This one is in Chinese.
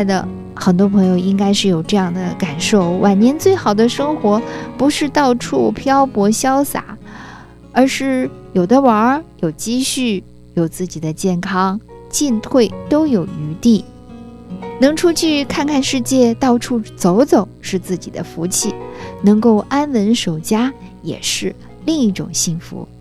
很多朋友应该是有这样的感受，晚年最好的生活不是到处漂泊潇洒，而是有的玩，有积蓄，有自己的健康，进退都有余地。能出去看看世界，到处走走是自己的福气，能够安稳守家也是另一种幸福。